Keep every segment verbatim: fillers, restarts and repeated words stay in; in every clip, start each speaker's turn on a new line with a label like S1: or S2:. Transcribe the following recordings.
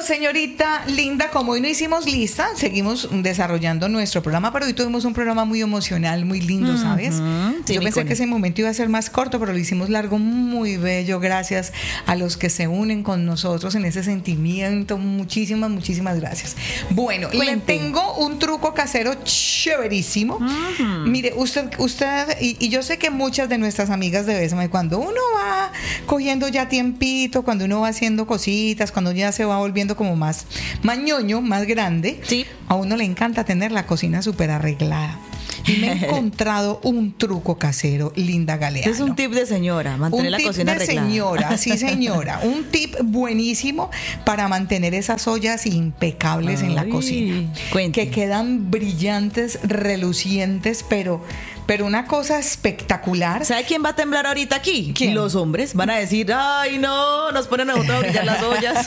S1: señorita linda, como hoy no hicimos lista, seguimos desarrollando nuestro programa, pero hoy tuvimos un programa muy emocional, muy lindo, ¿sabes? Uh-huh. Sí, yo pensé que ese momento iba a ser más corto, pero lo hicimos largo, muy bello, gracias a los que se unen con nosotros en ese sentimiento. Muchísimas, muchísimas gracias. Bueno, Cuente. Le tengo un truco casero chéverísimo. Uh-huh. Mire, usted, usted y, y yo sé que muchas de nuestras amigas de Bésame, cuando uno va cogiendo ya tiempito, cuando uno va haciendo cositas, cuando ya se va volviendo como más mañoño, más grande, sí. A uno le encanta tener la cocina súper arreglada. Y me he encontrado un truco casero, Linda Galeano.
S2: Es un tip de señora, mantener un la cocina arreglada.
S1: Un tip de señora, sí señora. Un tip buenísimo para mantener esas ollas impecables Ay, en la cocina. Cuente. Que quedan brillantes, relucientes, pero... pero una cosa espectacular.
S2: ¿Sabe quién va a temblar ahorita aquí?
S1: ¿Quién?
S2: Los hombres van a decir, ay no, nos ponen a nosotros a brillar las ollas.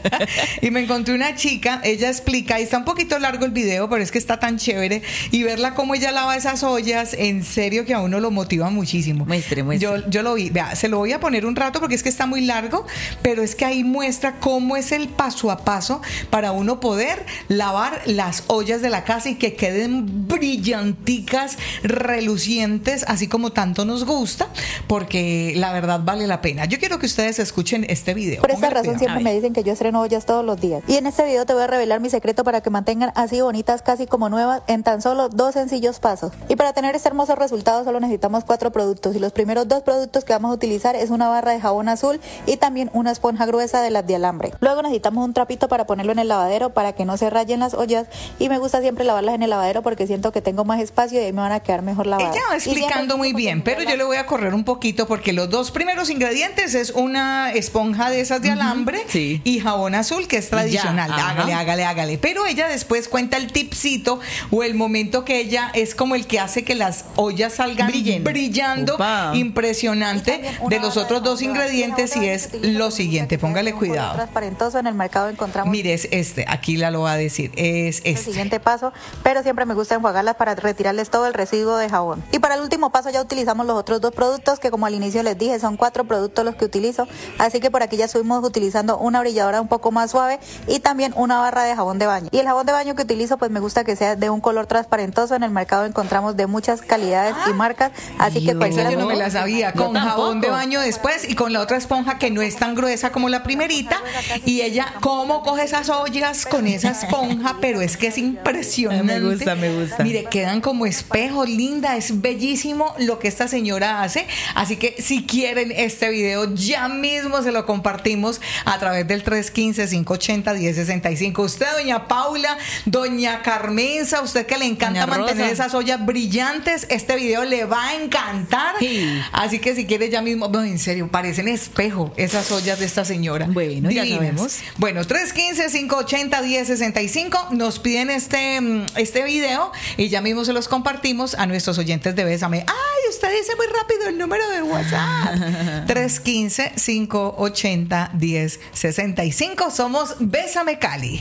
S1: Y me encontré una chica, ella explica, y está un poquito largo el video, pero es que está tan chévere, y verla cómo ella lava esas ollas, en serio que a uno lo motiva muchísimo.
S2: Muestre, muestre.
S1: Yo, yo lo vi, vea, se lo voy a poner un rato porque es que está muy largo, pero es que ahí muestra cómo es el paso a paso para uno poder lavar las ollas de la casa y que queden brillanticas, relucientes, así como tanto nos gusta, porque la verdad vale la pena. Yo quiero que ustedes escuchen este video.
S3: Por esta razón siempre me dicen que yo estreno ollas todos los días. Y en este video te voy a revelar mi secreto para que mantengan así bonitas, casi como nuevas, en tan solo dos sencillos pasos. Y para tener este hermoso resultado solo necesitamos cuatro productos. Y los primeros dos productos que vamos a utilizar es una barra de jabón azul y también una esponja gruesa de las de alambre. Luego necesitamos un trapito para ponerlo en el lavadero para que no se rayen las ollas. Y me gusta siempre lavarlas en el lavadero porque siento que tengo más espacio y ahí me van a quedar mejor lavadas.
S1: Ella va explicando muy bien, pero yo le voy a correr un poquito porque los dos primeros ingredientes es una esponja de esas de alambre uh-huh, sí. y jabón azul, que es tradicional. Ya, hágale, hágale, hágale. Pero ella después cuenta el tipcito o el momento que ella es como el que hace que las ollas salgan Brillen. brillando, Opa. impresionante de los otros dos ingredientes, y es lo siguiente, póngale cuidado.
S3: Transparentoso en el mercado encontramos.
S1: Mire, es este, aquí la lo va a decir, es este.
S3: El siguiente paso, pero siempre me gusta enjuagarlas para retirarles todo el residuo de jabón. Y para el último paso ya utilizamos los otros dos productos que, como al inicio les dije, son cuatro productos los que utilizo, así que por aquí ya estuvimos utilizando una brilladora un poco más suave y también una barra de jabón de baño. Y el jabón de baño que utilizo pues me gusta que sea de un color transparentoso. En el mercado encontramos de muchas calidades ah, y marcas, así
S1: Dios,
S3: que cualquiera.
S1: Yo no me la sabía, con jabón de baño después y con la otra esponja que no es tan gruesa como la primerita, y ella cómo coge esas ollas con esa esponja, pero es que es impresionante.
S2: Me gusta, me gusta.
S1: Mire, quedan como espejos, linda, es bellísimo lo que esta señora hace, así que si quieren este video ya mismo se lo compartimos a través del tres uno cinco, cinco ocho cero, uno cero seis cinco. Usted, doña Paula, doña Carmenza, usted que le encanta doña mantener Rosa. Esas ollas brillantes, este video le va a encantar, sí. Así que si quiere ya mismo, no, en serio, parecen espejo esas ollas de esta señora.
S2: Bueno, divinas. Ya sabemos.
S1: Bueno, tres uno cinco, cinco ocho cero, uno cero seis cinco, nos piden este, este video y ya mismo se los compartimos a nuestros oyentes de Bésame. Ay, usted dice muy rápido el número de WhatsApp. tres uno cinco, cinco ocho cero, uno cero seis cinco. Somos Bésame Cali.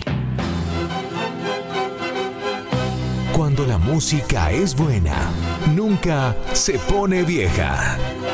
S4: Cuando la música es buena, nunca se pone vieja.